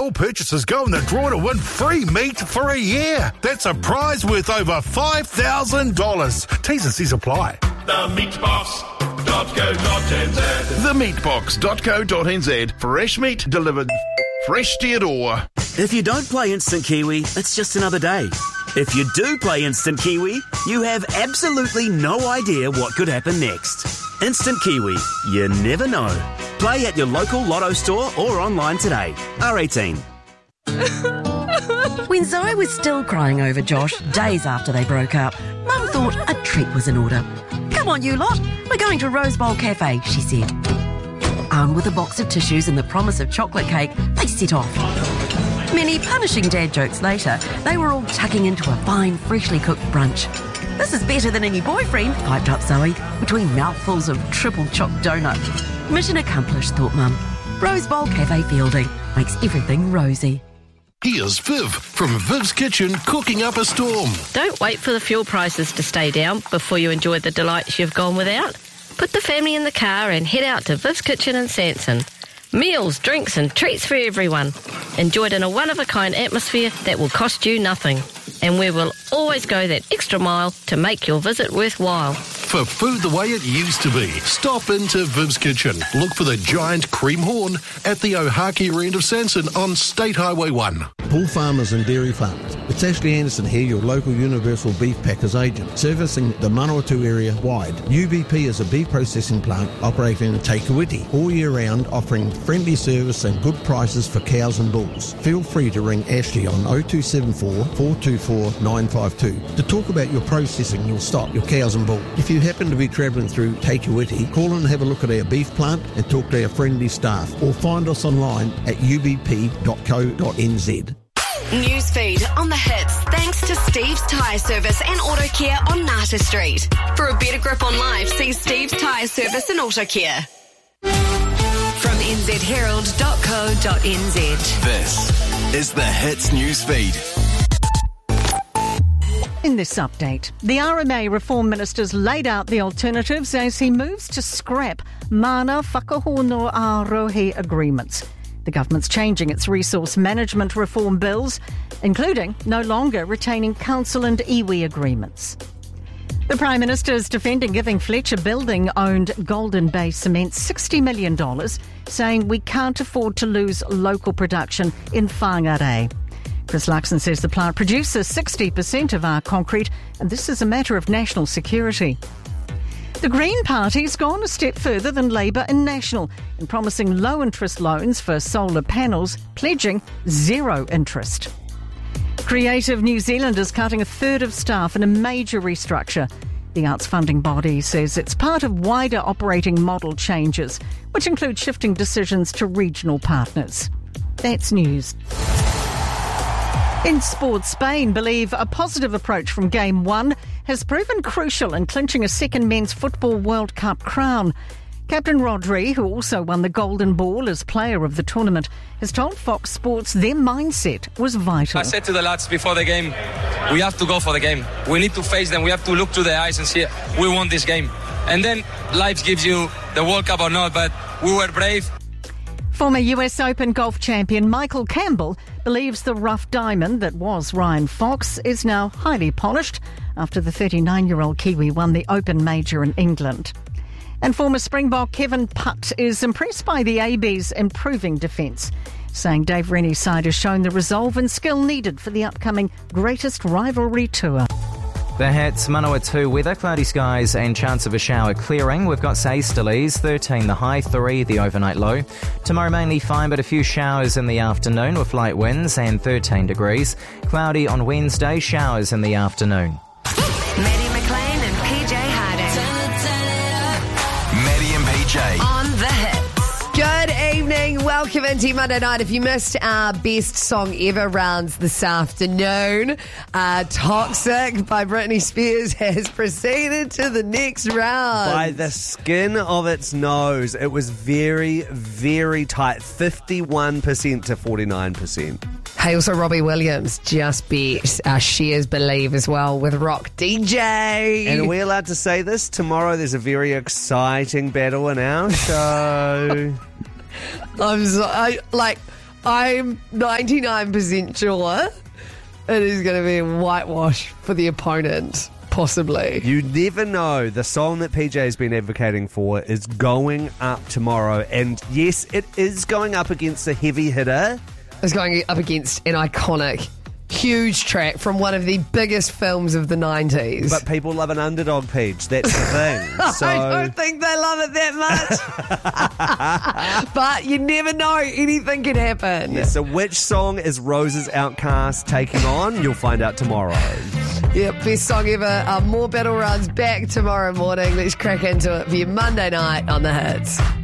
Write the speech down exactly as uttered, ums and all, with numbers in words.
all purchases go in the draw to win free meat for a year. That's a prize worth over five thousand dollars. T's and C's apply. The meatbox dot co dot n z. the meatbox dot co dot n z. Fresh meat delivered fresh to your door. If you don't play Instant Kiwi, it's just another day. If you do play Instant Kiwi, you have absolutely no idea what could happen next. Instant Kiwi, you never know. Play at your local Lotto store or online today. R eighteen. When Zoe was still crying over Josh, days after they broke up, Mum thought a treat was in order. "Come on, you lot. We're going to Rose Bowl Cafe," she said. Armed with a box of tissues and the promise of chocolate cake, they set off. Many punishing dad jokes later, they were all tucking into a fine, freshly cooked brunch. "This is better than any boyfriend," piped up Zoe, between mouthfuls of triple chopped donut. Mission accomplished, thought Mum. Rose Bowl Cafe Fielding makes everything rosy. Here's Viv from Viv's Kitchen cooking up a storm. Don't wait for the fuel prices to stay down before you enjoy the delights you've gone without. Put the family in the car and head out to Viv's Kitchen in Sanson. Meals, drinks and treats for everyone. Enjoyed in a one-of-a-kind atmosphere that will cost you nothing. And we will always go that extra mile to make your visit worthwhile. For food the way it used to be, stop into Viv's Kitchen. Look for the giant cream horn at the Ohaki end of Sanson on State Highway one. Bull farmers and dairy farmers. It's Ashley Anderson here, your local Universal Beef Packers agent, servicing the Manawatu area wide. U B P is a beef processing plant operating in Te Kuiti all year round, offering friendly service and good prices for cows and bulls. Feel free to ring Ashley on oh two seven four, four two four, nine five two to talk about your processing your stock, your cows and bulls. If you happen to be travelling through Te Kuiti, call and have a look at our beef plant and talk to our friendly staff, or find us online at u b p dot co dot n z. Newsfeed on the hits thanks to Steve's Tyre Service and Auto Care on Nata Street. For a better grip on life, see Steve's Tyre Service and Auto Care. From n z herald dot co dot n z. This is the Hits Newsfeed. In this update, the R M A Reform Minister's laid out the alternatives as he moves to scrap Mana Whakahono Ārohi agreements. The government's changing its resource management reform bills, including no longer retaining council and iwi agreements. The Prime Minister is defending giving Fletcher Building-owned Golden Bay Cement sixty million dollars, saying we can't afford to lose local production in Whangarei. Chris Luxon says the plant produces sixty percent of our concrete, and this is a matter of national security. The Green Party's gone a step further than Labour and National in promising low-interest loans for solar panels, pledging zero interest. Creative New Zealand is cutting a third of staff in a major restructure. The arts funding body says it's part of wider operating model changes, which include shifting decisions to regional partners. That's news. In sports, Spain believe a positive approach from Game one has proven crucial in clinching a second Men's Football World Cup crown. Captain Rodri, who also won the Golden Ball as player of the tournament, has told Fox Sports their mindset was vital. I said to the lads before the game, we have to go for the game. We need to face them. We have to look to the eyes and see we won this game. And then life gives you the World Cup or not, but we were brave. Former U S Open golf champion Michael Campbell believes the rough diamond that was Ryan Fox is now highly polished after the thirty-nine-year-old Kiwi won the Open Major in England. And former Springbok Kevin Putt is impressed by the A B's improving defence, saying Dave Rennie's side has shown the resolve and skill needed for the upcoming greatest rivalry tour. The hits, Manawatu weather, cloudy skies and chance of a shower clearing. We've got Easterlies, thirteen the high, three the overnight low. Tomorrow mainly fine, but a few showers in the afternoon with light winds and thirteen degrees. Cloudy on Wednesday, showers in the afternoon. Maddie McLean and P J Harding. Maddie and P J. On the hits. Good evening. Welcome into Monday night. If you missed our best song ever rounds this afternoon, uh, Toxic by Britney Spears has proceeded to the next round. By the skin of its nose. It was very, very tight. fifty-one percent to forty-nine percent. Hey, also Robbie Williams just beat our Shares Believe as well with Rock D J. And are we allowed to say this? Tomorrow there's a very exciting battle in our show. I'm so, I, like, I'm ninety-nine percent sure it is going to be a whitewash for the opponent, possibly. You never know. The song that P J's been advocating for is going up tomorrow. And yes, it is going up against a heavy hitter. It's going up against an iconic, huge track from one of the biggest films of the nineties. But people love an underdog, Peach. That's the thing. So... I don't think they love it that much. But you never know. Anything can happen. Yeah, so which song is Rose's Outcast taking on? You'll find out tomorrow. Yeah, best song ever. Uh, more battle rounds back tomorrow morning. Let's crack into it for your Monday night on The Hits.